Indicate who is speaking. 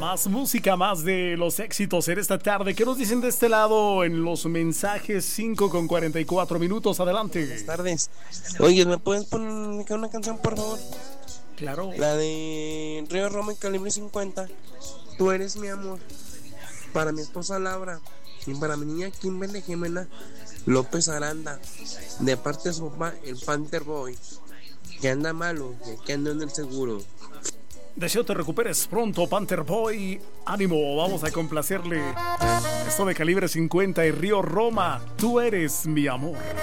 Speaker 1: Más música, más de los éxitos en esta tarde. ¿Qué nos dicen de este lado en los mensajes? 5:44. Adelante.
Speaker 2: Buenas tardes. Oye, ¿me puedes poner una canción, por favor?
Speaker 1: Claro.
Speaker 2: La de Río Roma y Calibre 50. Tú eres mi amor. Para mi esposa Laura. Y para mi niña Kimberly Jimena López Aranda. De parte de su papá, el Panther Boy. Que anda malo, que anda en el seguro.
Speaker 1: Deseo te recuperes pronto, Panther Boy. Ánimo, vamos a complacerle. Esto de Calibre 50 y Río Roma. Tú eres mi amor.